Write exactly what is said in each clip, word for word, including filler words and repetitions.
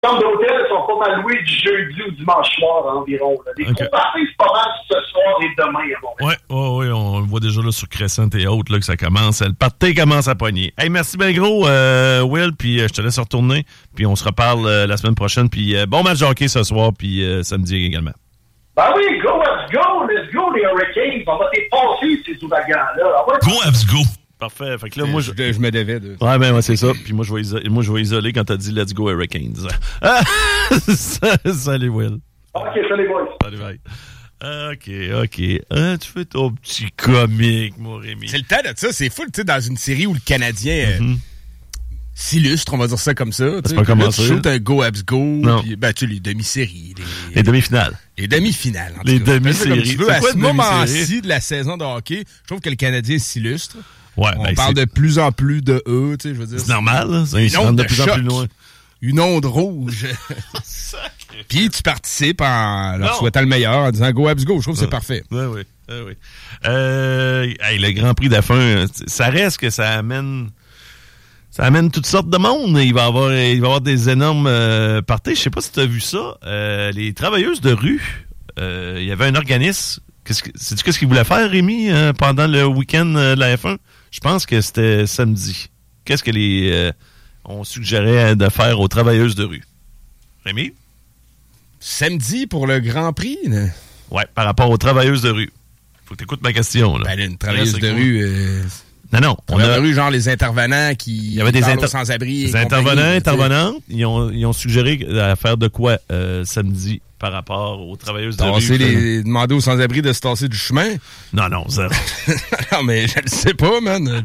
chambres d'hôtel sont pas mal louées du jeudi ou dimanche soir environ. Là. Les okay. gros parties, c'est pas mal ce soir et demain à Montréal. Oui, oh, oui, on le voit déjà là sur Crescent et autres là, que ça commence. Le party commence à pogner. Hey, merci bien gros, euh, Will, puis euh, je te laisse retourner. Puis on se reparle euh, la semaine prochaine. Puis euh, bon match de hockey ce soir, puis euh, samedi également. Ben oui, go, let's go, let's go, les Hurricanes. On va dépasser ces ouragans-là. Va... Go, let's go. Parfait. Fait que là, moi, je, je, je me devais de. Ouais, ben, ouais, c'est ça. Puis moi, je vais isoler, moi, je vais isoler quand t'as dit let's go Hurricanes. Ah! Salut, Will. OK, salut, boys. Salut, bye. OK, OK. Ah, tu fais ton petit comique, mon Rémi. C'est le temps de ça. C'est fou, tu sais, dans une série où le Canadien mm-hmm. euh, s'illustre, on va dire ça comme ça. C'est pas comment ça. Tu shootes un go, abs go. Puis, ben, tu sais, les demi-séries. Les, les demi-finales. Les demi-finales. En les tout cas. demi-séries. Tu veux, à ce moment-ci de la saison de hockey, je trouve que le Canadien s'illustre. Ouais, on ben parle c'est... de plus en plus de eux, tu sais, je veux dire. C'est, c'est normal, là. C'est une onde de, de plus choc, en plus loin. Une onde rouge. Puis tu participes en leur non. souhaitant le meilleur, en disant go abs go. Je trouve que ouais. c'est parfait. Oui, oui, oui. oui. Euh, hey, le Grand Prix de la fin, ça reste que ça amène... Ça amène toutes sortes de monde. Il va y avoir, il va y avoir des énormes euh, parties. Je sais pas si tu as vu ça. Euh, les travailleuses de rue, euh, il y avait un organisme. Qu'est-ce que, sais-tu qu'est-ce qu'ils voulaient faire, Rémi, euh, pendant le week-end euh, de la F un? Je pense que c'était samedi. Qu'est-ce que les euh, on suggérait de faire aux travailleuses de rue? Rémi? Samedi pour le Grand Prix? Là. Ouais, par rapport aux travailleuses de rue. Faut que tu écoutes ma question. Là. Ben, une travailleuse de rue... Euh... Non, non. On a vu, genre, les intervenants qui... Il y avait des inter... sans-abri. Les intervenants, intervenantes, ils ont, ils ont suggéré à faire de quoi euh, samedi par rapport aux travailleuses de rue? Les... Demander aux sans-abri de se tasser du chemin? Non, non, zéro. Non, mais je le sais pas, man.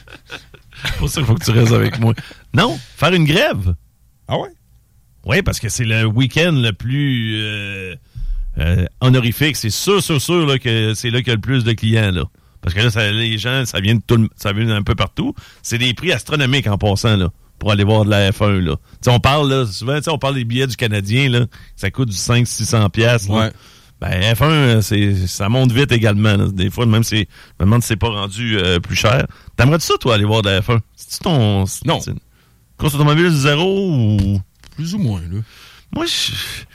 C'est pour ça qu'il faut que tu restes avec moi. Non, faire une grève. Ah ouais? Oui, parce que c'est le week-end le plus euh, euh, honorifique. C'est sûr, sûr, sûr là, que c'est là qu'il y a le plus de clients, là. Parce que là, ça, les gens, ça vient de tout le, ça vient un peu partout. C'est des prix astronomiques en passant, là, pour aller voir de la F un, là. T'sais, on parle, là, souvent, on parle des billets du Canadien, là, ça coûte du cinq cents à six cents piastres, là. Ouais. Ben, F un, c'est, ça monte vite également, là. Des fois, même si, je me demande si c'est pas rendu euh, plus cher. T'aimerais-tu ça, toi, aller voir de la F un? C'est-tu ton... C'est, non. C'est une course automobile du zéro ou... Plus ou moins, là. Moi, je...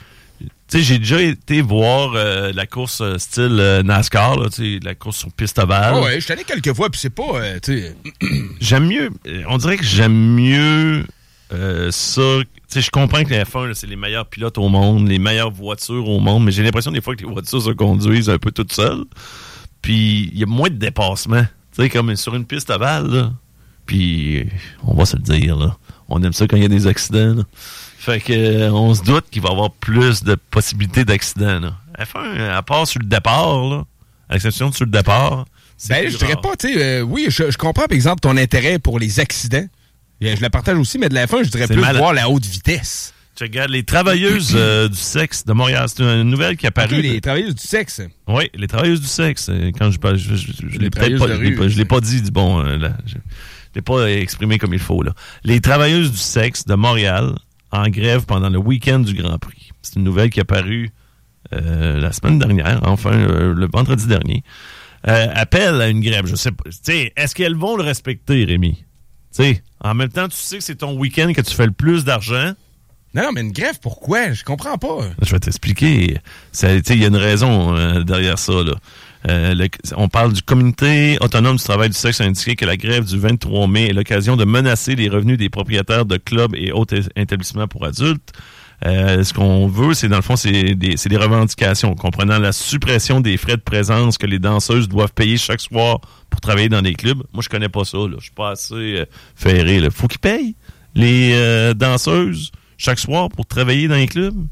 Tu sais, j'ai déjà été voir euh, la course euh, style euh, NASCAR, là, tu sais, la course sur piste ovale. Oh ouais, je suis allé quelques fois, puis c'est pas, euh, tu sais... J'aime mieux, on dirait que j'aime mieux euh, ça. Tu sais, je comprends que les F un, là, c'est les meilleurs pilotes au monde, les meilleures voitures au monde, mais j'ai l'impression des fois que les voitures se conduisent un peu toutes seules. Puis, il y a moins de dépassement. Tu sais, comme sur une piste ovale, là. Puis, on va se le dire, là. On aime ça quand il y a des accidents, là. Fait que euh, on se doute qu'il va y avoir plus de possibilités d'accidents, là. F un, à part sur le départ, là, à l'exception de sur le départ... Ben, je dirais pas, tu sais, euh, oui, je, je comprends, par exemple, ton intérêt pour les accidents. Je le partage aussi, mais de la F un, je dirais c'est plus mal... voir la haute vitesse. Tu regardes les travailleuses euh, du sexe de Montréal. C'est une nouvelle qui est apparue. Okay, les travailleuses du sexe. Oui, les travailleuses du sexe. Quand je parle, je, je, je, je l'ai peut-être pas, rue, je, je l'ai pas dit, bon, euh, là, je, je l'ai pas exprimé comme il faut, là. Les travailleuses du sexe de Montréal en grève pendant le week-end du Grand Prix. C'est une nouvelle qui est apparue euh, la semaine dernière, enfin, euh, le vendredi dernier. Euh, appelle à une grève. Je sais pas. Tu sais, est-ce qu'elles vont le respecter, Rémi? Tu sais, en même temps, tu sais que c'est ton week-end que tu fais le plus d'argent. Non, non, mais une grève, pourquoi? Je comprends pas. Je vais t'expliquer. Il y a une raison euh, derrière ça, là. Euh, le, on parle du comité autonome du travail du sexe a indiqué que la grève du vingt-trois mai est l'occasion de menacer les revenus des propriétaires de clubs et autres établissements pour adultes. Euh, ce qu'on veut, c'est dans le fond, c'est des, c'est des revendications comprenant la suppression des frais de présence que les danseuses doivent payer chaque soir pour travailler dans des clubs. Moi, je connais pas ça, là. Je suis pas assez euh, ferré, là. Faut qu'ils payent les euh, danseuses chaque soir pour travailler dans les clubs?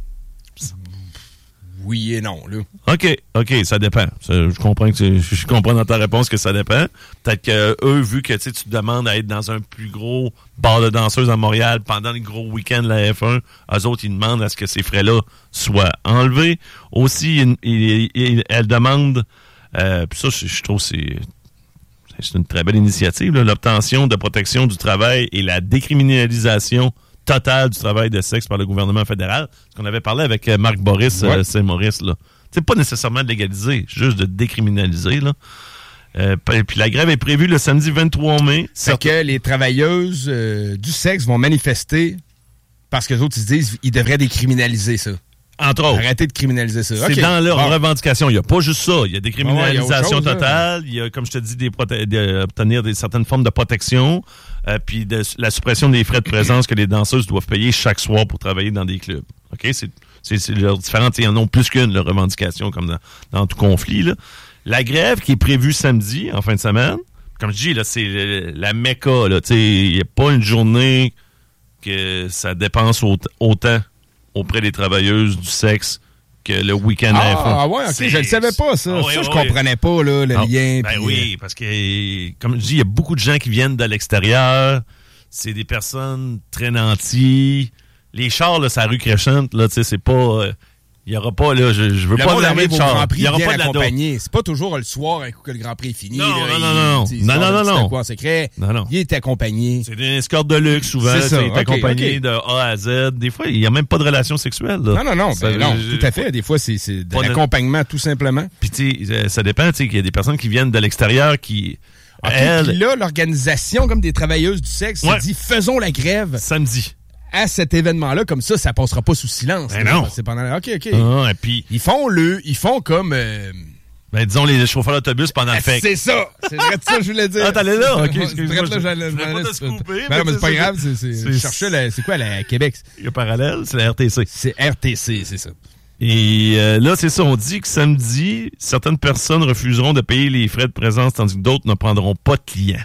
Oui et non, là. OK, OK, ça dépend. Ça, je comprends que tu, je comprends dans ta réponse que ça dépend. Peut-être que eux, vu que tu te demandes à être dans un plus gros bar de danseuses à Montréal pendant le gros week-end de la F un, eux autres, ils demandent à ce que ces frais-là soient enlevés. Aussi, ils, ils, ils, elles demandent, euh, puis ça, je, je trouve que c'est, c'est une très belle initiative, là, l'obtention de protection du travail et la décriminalisation total du travail de sexe par le gouvernement fédéral. Ce qu'on avait parlé avec Marc Boris, ouais. euh, Saint-Maurice, là. C'est pas nécessairement de légaliser, juste de décriminaliser, là. Euh, puis la grève est prévue le samedi vingt-trois mai. C'est que les travailleuses euh, du sexe vont manifester Parce que les autres, ils se disent ils devraient décriminaliser ça. Entre autres. Arrêtez de criminaliser ça. C'est okay. dans leur bon. revendication. Il n'y a pas juste ça. Il y a des criminalisations ah ouais, il y a chose, totales. Il y a, comme je te dis, des prote- de, obtenir des, certaines formes de protection. Euh, puis de, la suppression des frais de présence que les danseuses doivent payer chaque soir pour travailler dans des clubs. OK? C'est, c'est, c'est leurs différentes. Il y en a plus qu'une, leur revendication, comme dans, dans tout conflit, là. La grève qui est prévue samedi, en fin de semaine, comme je dis, là, c'est le, la méca, là. Tu sais, il n'y a pas une journée que ça dépense au, autant auprès des travailleuses du sexe que le week-end ah, à F un. Ah ouais, ok, c'est, je ne savais pas ça. Ah, ça, ouais, je ouais. comprenais pas là, le ah, lien. Ben pis, oui, parce que, comme je dis, il y a beaucoup de gens qui viennent de l'extérieur. C'est des personnes très nantis. Les chars, là, c'est la rue Crescente, là, tu sais, c'est pas... Euh, il n'y aura pas, là, je, je veux le pas de l'armée de char. Il n'y aura pas de l'accompagner. C'est pas toujours le soir, un coup que le Grand Prix est fini. Non, là, non, non, non, il, non, non, non, non, non. Quoi, secret. Non, non. Il est accompagné. C'est une escorte de luxe, souvent. C'est ça. Il est okay, accompagné okay. de A à Z. Des fois, il n'y a même pas de relation sexuelle, là. Non, non, non. Ça, ben, non, je, tout à fait. Des fois, c'est, c'est de l'accompagnement, de... tout simplement. Puis, tu sais, ça dépend, tu sais, qu'il y a des personnes qui viennent de l'extérieur qui... Okay, elles... Puis là, l'organisation, comme des travailleuses du sexe, ouais. s'est dit, faisons la grève. Samedi. À cet événement-là, comme ça, ça passera pas sous silence. Ben non. C'est pendant... OK, OK. Ah, et puis... Ils font le... Ils font comme... Euh... Ben, disons, les chauffeurs d'autobus pendant le fake. C'est ça! C'est vrai de ça que je voulais dire. Ah, t'allais là? OK, excuse-moi. Je voulais pas te scooper. Ben non, mais c'est pas grave. C'est, c'est... Je cherchais la... C'est quoi, la Québec? Le parallèle, c'est la R T C. C'est R T C, c'est ça. Et euh, là, c'est ça. On dit que samedi, certaines personnes refuseront de payer les frais de présence, tandis que d'autres ne prendront pas de clients.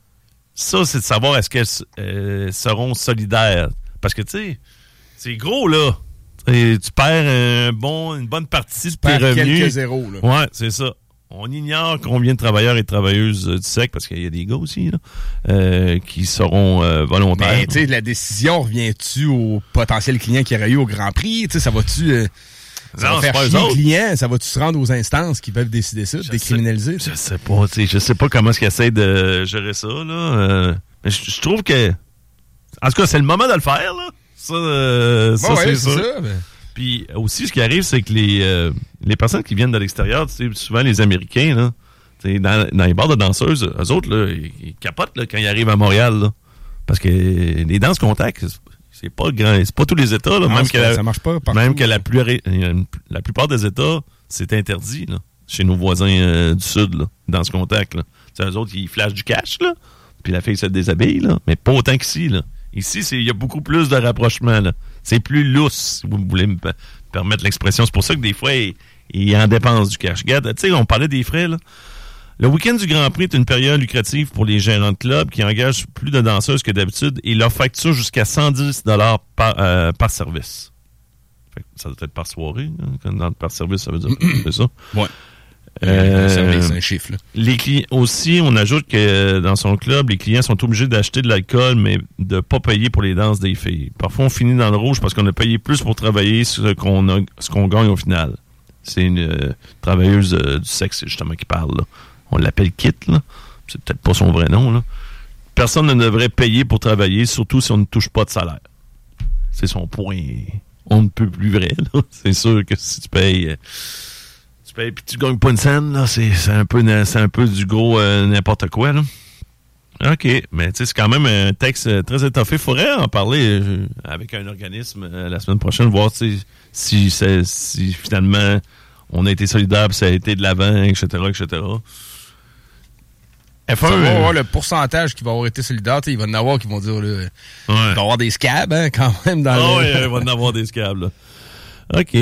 Ça, c'est de savoir est-ce qu'elles euh, seront solidaires. Parce que, tu sais, c'est gros, là. Et tu perds un bon, une bonne partie de tes revenus. Quelques zéros, là. Ouais, c'est ça. On ignore combien de travailleurs et de travailleuses du sexe, parce qu'il y a des gars aussi, là, euh, qui seront euh, volontaires. Mais, tu sais, la décision revient-tu au potentiel client qui aurait eu au Grand Prix? Tu sais, ça va-tu... Euh, ça non, va faire chier le client? Ça va-tu se rendre aux instances qui peuvent décider ça, de décriminaliser? Sais, je sais pas, tu sais, je sais pas comment est-ce qu'ils essaient de gérer ça, là. Euh, mais je, je trouve que... En tout cas, c'est le moment de le faire, là. Ça, euh, ça bon, c'est, ouais, c'est ça. ça mais... Puis aussi, ce qui arrive, c'est que les, euh, les personnes qui viennent de l'extérieur, tu sais, souvent les Américains, là, tu sais, dans, dans les bars de danseuses, eux autres, là, ils, ils capotent là, quand ils arrivent à Montréal, là. Parce que les danses contact, c'est pas grand, c'est pas tous les États, là. Non, même que pas, la, ça marche pas partout. Même que la, plus, la plupart des États, c'est interdit, là, chez nos voisins euh, du Sud, là, dans ce contact, là. Tu sais, eux autres, ils flashent du cash, là. Puis la fille se déshabille, là. Mais pas autant qu'ici, là. Ici, il y a beaucoup plus de rapprochement, là. C'est plus lousse, si vous voulez me p- permettre l'expression. C'est pour ça que des fois, il, il en dépense du cash. Regarde, tu sais, on parlait des frais, là. Le week-end du Grand Prix est une période lucrative pour les gérants de clubs qui engagent plus de danseuses que d'habitude et leur facture jusqu'à cent dix dollars par, euh, par service. Fait que ça doit être par soirée. Hein, par service, ça veut dire. C'est ça? Ouais. Euh, service, c'est un chiffre, là. Les clients aussi, on ajoute que dans son club, les clients sont obligés d'acheter de l'alcool, mais de pas payer pour les danses des filles. Parfois, on finit dans le rouge parce qu'on a payé plus pour travailler ce qu'on a, ce qu'on gagne au final. C'est une euh, travailleuse euh, du sexe, justement, qui parle, là. On l'appelle Kit, là. C'est peut-être pas son vrai nom, là. Personne ne devrait payer pour travailler, surtout si on ne touche pas de salaire. C'est son point. On ne peut plus vrai, là. C'est sûr que si tu payes... Euh, tu payes puis tu gagnes pas une scène, là, c'est, c'est, un, peu, c'est un peu du gros euh, n'importe quoi, là. OK, mais tu sais, c'est quand même un texte très étoffé. Il faudrait en parler euh, avec un organisme euh, la semaine prochaine, voir si, si, si finalement on a été solidaire puis ça a été de l'avant, et cetera, et cetera. F un, ça va avoir le pourcentage qui va avoir été solidaire. Il va y en avoir qui vont dire, là, ouais. Il va y avoir des scabs, hein, quand même. Dans oh, le... oui, il va y en avoir des scabs, là. OK.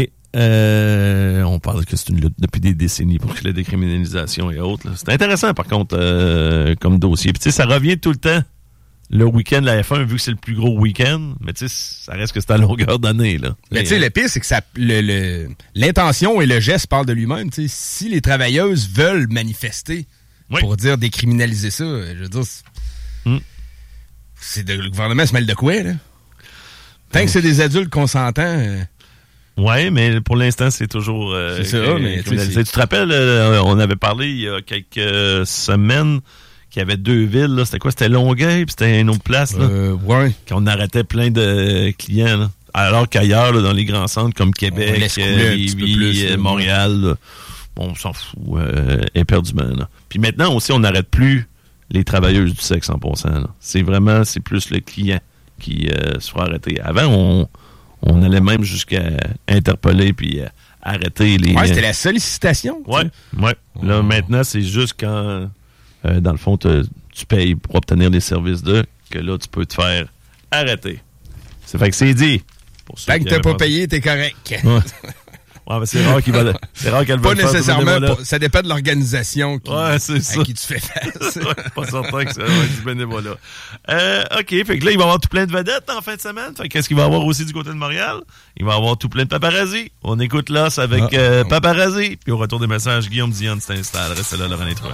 Euh, on parle que c'est une lutte depuis des décennies pour la décriminalisation et autres. Là. C'est intéressant, par contre, euh, comme dossier. Puis, tu sais, ça revient tout le temps, le week-end de la F un, vu que c'est le plus gros week-end. Mais, tu sais, ça reste que c'est à longueur d'année, là. Mais, tu sais, euh, le pire, c'est que ça, le, le, l'intention et le geste parlent de lui-même. Tu sais, si les travailleuses veulent manifester oui. pour dire décriminaliser ça, je veux dire, c'est, mm. c'est de, le gouvernement se mêle de quoi, là? Tant mm. que c'est des adultes consentants... Euh, oui, mais pour l'instant, c'est toujours... Euh, c'est ça, euh, mais... Tu, tu te rappelles, euh, on avait parlé il y a quelques semaines qu'il y avait deux villes, là. C'était quoi? C'était Longueuil, puis c'était une autre place, là. Euh, ouais. Qu'on arrêtait plein de clients, là. Alors qu'ailleurs, là, dans les grands centres comme Québec, euh, Lévis, euh, Montréal, là, bon, on s'en fout euh, éperdument, là. Puis maintenant aussi, on n'arrête plus les travailleuses du sexe en passant, là. C'est vraiment, c'est plus le client qui euh, se fera arrêter. Avant, on, on allait même jusqu'à interpeller puis euh, arrêter les... Ouais, c'était la sollicitation. Ouais, ouais. Oh. Là, maintenant, c'est juste quand, euh, dans le fond, tu payes pour obtenir des services d'eux, que là, tu peux te faire arrêter. Ça fait que c'est dit. Tant que t'as pas payé, t'es correct. Ouais. Ouais, mais c'est rare qu'il va. C'est rare qu'elle va pas nécessairement. Pas, ça dépend de l'organisation qui, ouais, c'est ça. à qui tu fais face. Ouais, pas certain que ça va être du bénévolat. Euh, OK, fait que là, il va y avoir tout plein de vedettes en fin de semaine. Fait qu'est-ce qu'il va y avoir aussi du côté de Montréal? Il va y avoir tout plein de paparazzi. On écoute là, c'est avec ah, euh, paparazzi. Puis au retour des messages, Guillaume Dion s'installe. Reste là, Laurent Détroit.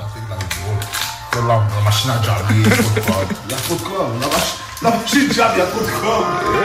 La machine à jabber, il y a trop de quoi? La machine à jabber, il y a trop de quoi?